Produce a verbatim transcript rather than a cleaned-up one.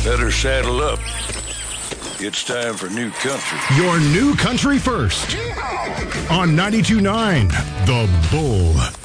Better saddle up. It's time for New Country. Your new country first. On ninety-two point nine The Bull.